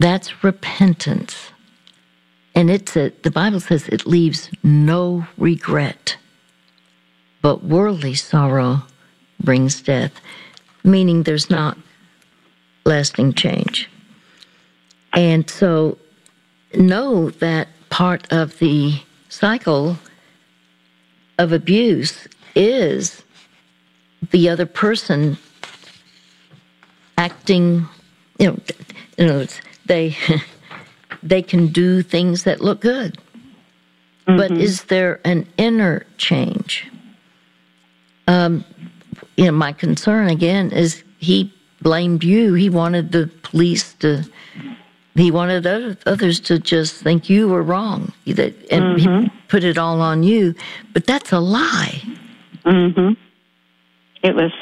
That's repentance. And the Bible says it leaves no regret. But worldly sorrow brings death, meaning there's not lasting change. And so know that part of the cycle of abuse is the other person acting, they can do things that look good. Mm-hmm. But is there an inner change? My concern again is he blamed you. He wanted the police he wanted others to just think you were wrong. And he put it all on you. But that's a lie. Mm-hmm. It was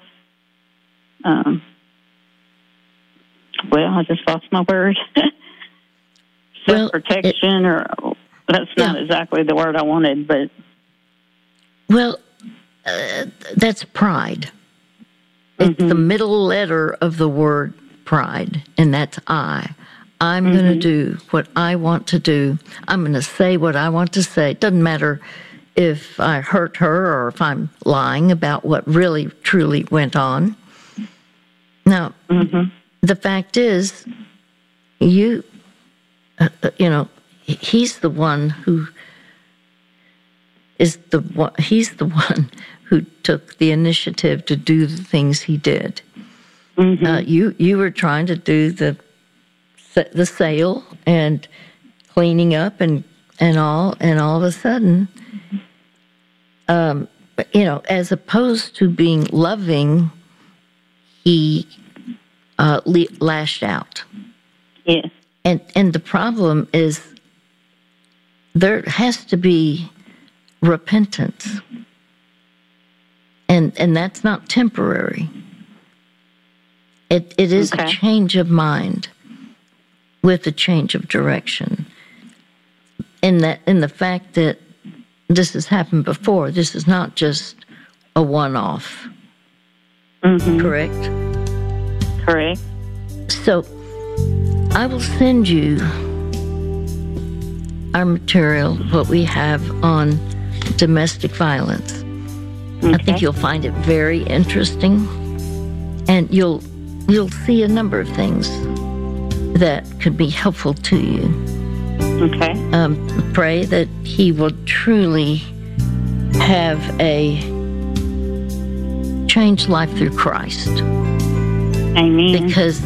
I just lost my word. Self-protection, that's not exactly the word I wanted, but... Well, that's pride. It's the middle letter of the word pride, and that's I. I'm going to do what I want to do. I'm going to say what I want to say. It doesn't matter if I hurt her or if I'm lying about what really, truly went on. Now, the fact is, he's the one who took the initiative to do the things he did. You were trying to do the sale and cleaning up and all of a sudden, as opposed to being loving, he lashed out. Yes. And the problem is there has to be repentance. And that's not temporary. It is a change of mind with a change of direction. In the fact that this has happened before, this is not just a one-off. Correct? Correct. So I will send you our material, what we have on domestic violence. I think you'll find it very interesting, and you'll see a number of things that could be helpful to you. Okay. Pray that he will truly have a changed life through Christ. Amen. Because,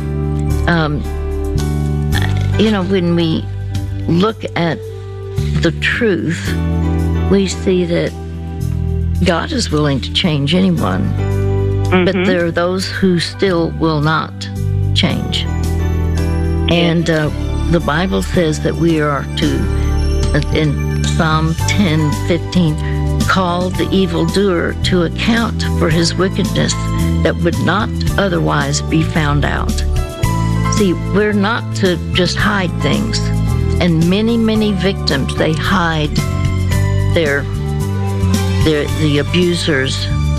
when we look at the truth, we see that God is willing to change anyone, but there are those who still will not change. And the Bible says that we are to, in Psalm 10:15, call the evildoer to account for his wickedness that would not otherwise be found out. See, we're not to just hide things. And many, many victims, they hide the abuser's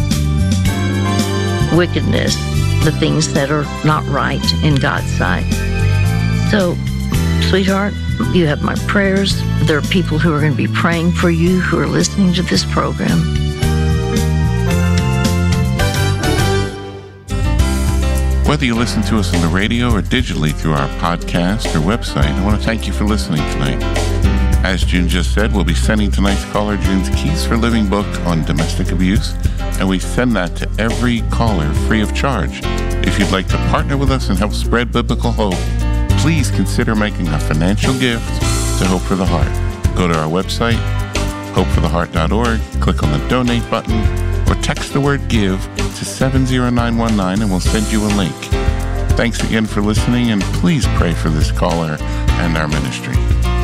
wickedness, the things that are not right in God's sight. So, sweetheart, you have my prayers. There are people who are going to be praying for you who are listening to this program. Whether you listen to us on the radio or digitally through our podcast or website, I want to thank you for listening tonight. As June just said, we'll be sending tonight's caller June's Keys for Living book on domestic abuse, and we send that to every caller free of charge. If you'd like to partner with us and help spread biblical hope, please consider making a financial gift to Hope for the Heart. Go to our website, hopefortheheart.org, click on the donate button, or text the word GIVE to 70919 and we'll send you a link. Thanks again for listening, and please pray for this caller and our ministry.